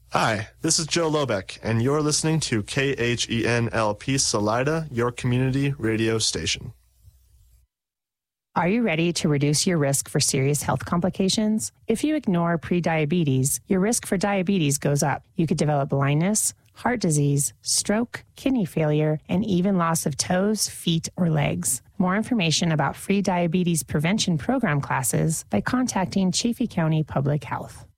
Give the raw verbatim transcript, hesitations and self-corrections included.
Hi, this is Joe Lobeck, and you're listening to K H E N L P Salida, your community radio station. Are you ready to reduce your risk for serious health complications? If you ignore prediabetes, your risk for diabetes goes up. You could develop blindness, heart disease, stroke, kidney failure, and even loss of toes, feet, or legs. More information about free diabetes prevention program classes by contacting Chaffee County Public Health.